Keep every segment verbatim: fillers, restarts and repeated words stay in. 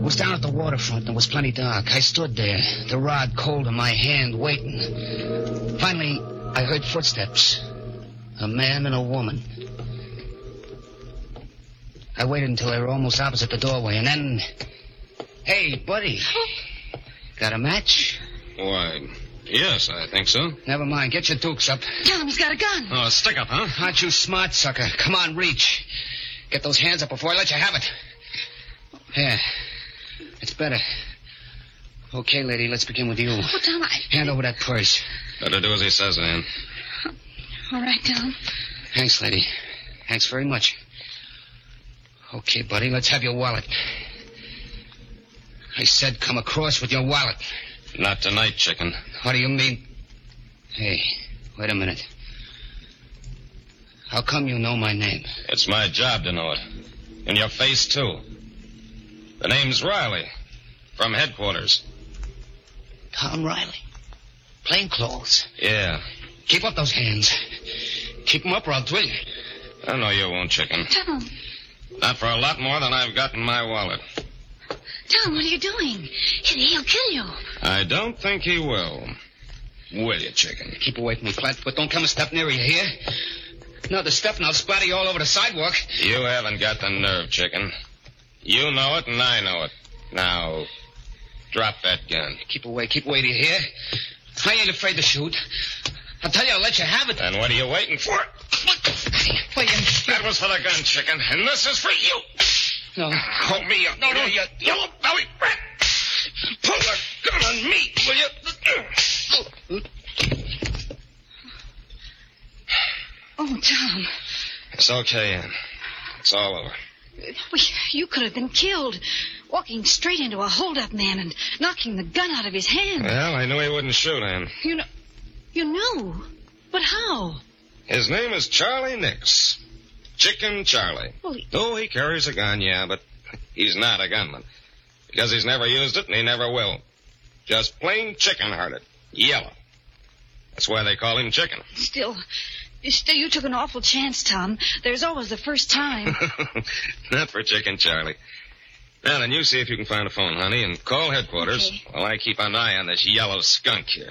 was down at the waterfront and it was plenty dark. I stood there, the rod cold in my hand, waiting. Finally, I heard footsteps. A man and a woman. I waited until they were almost opposite the doorway, and then... Hey, buddy. Got a match? Why, yes, I think so. Never mind. Get your dukes up. Tell him he's got a gun. Oh, a stick up, huh? Aren't you smart, sucker? Come on, reach. Get those hands up before I let you have it. Yeah. It's better. Okay, lady, let's begin with you. Oh, Tom, I... Hand over that purse. Better do as he says, Ann. All right, Tom. Thanks, lady. Thanks very much. Okay, buddy, let's have your wallet. I said come across with your wallet. Not tonight, chicken. What do you mean? Hey, wait a minute. How come you know my name? It's my job to know it. And your face, too. The name's Riley. From headquarters. Tom Riley. Plain clothes. Yeah. Keep up those hands. Keep them up or I'll drill you. I know you won't, chicken. Tom. Not for a lot more than I've got in my wallet. Tom, what are you doing? He'll kill you. I don't think he will. Will you, chicken? Keep away from me, Flatfoot. Don't come a step nearer, you hear? Another step and I'll splatter you all over the sidewalk. You haven't got the nerve, chicken. You know it and I know it. Now, drop that gun. Keep away, keep away, do you hear? I ain't afraid to shoot. I'll tell you, I'll let you have it. And what are you waiting for? Wait, that was for the gun, chicken, and this is for you. No. Hold me up. No, no, you yellow belly rat. Pull the gun on me, will you? Oh, Tom. It's okay, Ann. It's all over. Well, you could have been killed. Walking straight into a hold-up man and knocking the gun out of his hand. Well, I knew he wouldn't shoot, Ann. You know... You knew? But how? His name is Charlie Nix. Chicken Charlie. Well, he... Oh, he carries a gun, yeah, but he's not a gunman. Because he's never used it and he never will. Just plain chicken-hearted. Yellow. That's why they call him Chicken. Still... Still, you took an awful chance, Tom. There's always the first time. Not for Chicken Charlie. Now, then, you see if you can find a phone, honey, and call headquarters Okay. while I keep an eye on this yellow skunk here.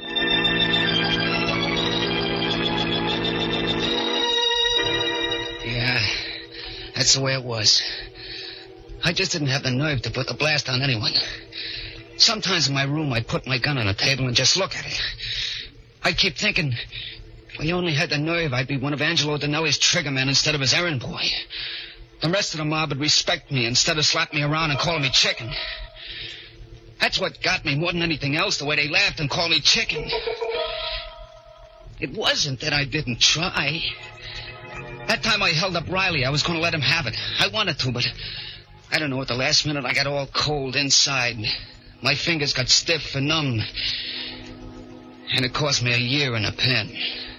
Yeah, that's the way it was. I just didn't have the nerve to put the blast on anyone. Sometimes in my room, I'd put my gun on the table and just look at it. I'd keep thinking, if I only had the nerve, I'd be one of Angelo Dinelli's triggermen instead of his errand boy. The rest of the mob would respect me instead of slapping me around and calling me Chicken. That's what got me more than anything else, the way they laughed and called me Chicken. It wasn't that I didn't try. That time I held up Riley, I was going to let him have it. I wanted to, but I don't know, at the last minute I got all cold inside. My fingers got stiff and numb. And it cost me a year in a pen.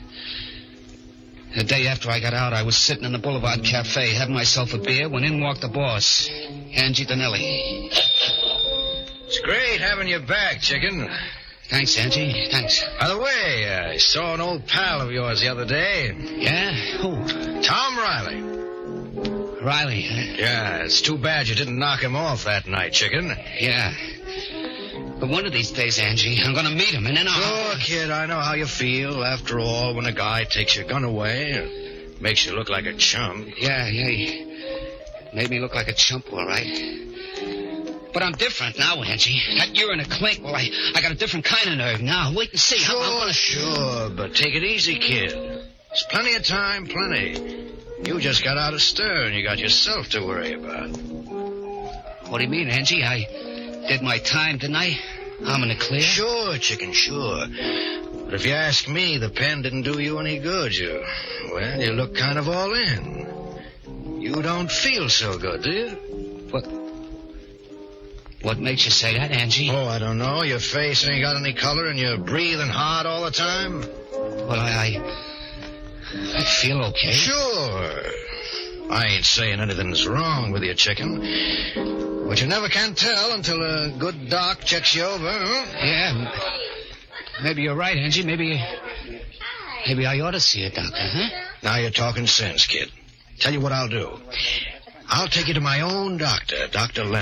The day after I got out, I was sitting in the Boulevard Cafe having myself a beer when in walked the boss, Angie Dinelli. It's great having you back, Chicken. Thanks, Angie. Thanks. By the way, I saw an old pal of yours the other day. Yeah? Who? Tom Riley. Riley, huh? Yeah, it's too bad you didn't knock him off that night, Chicken. Yeah. But one of these days, Angie, I'm going to meet him, and then I'll... Sure, kid, I know how you feel. After all, when a guy takes your gun away and makes you look like a chump. Yeah, yeah. He made me look like a chump, all right. But I'm different now, Angie. That year in a clink, well, I, I got a different kind of nerve now. Wait and see. Sure, I'm gonna... sure, but take it easy, kid. There's plenty of time, plenty. You just got out of stir and you got yourself to worry about. What do you mean, Angie? I did my time, didn't I? I'm in the clear? Sure, Chicken, sure. But if you ask me, the pen didn't do you any good. You, well, you look kind of all in. You don't feel so good, do you? What? What makes you say that, Angie? Oh, I don't know. Your face ain't got any color and you're breathing hard all the time. Well, I... I, I feel okay. Sure. I ain't saying anything's wrong with you, Chicken. But you never can tell until a good doc checks you over, huh? Yeah. Maybe you're right, Angie. Maybe... Maybe I ought to see a doctor, huh? Now you're talking sense, kid. Tell you what I'll do. I'll take you to my own doctor, Doctor Len.